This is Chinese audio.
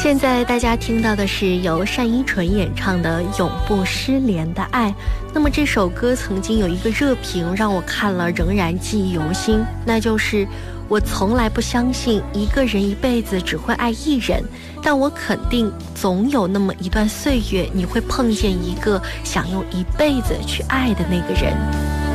现在大家听到的是由单依纯演唱的《永不失联的爱》。那么这首歌曾经有一个热评让我看了仍然记忆犹新，那就是我从来不相信一个人一辈子只会爱一人，但我肯定总有那么一段岁月，你会碰见一个想用一辈子去爱的那个人。